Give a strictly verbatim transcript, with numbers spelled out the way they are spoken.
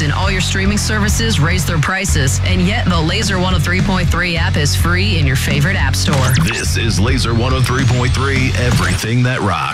Networks and all your streaming services raise their prices, and yet the Laser one oh three point three app is free in your favorite app store. This is Laser one oh three point three, everything that rocks.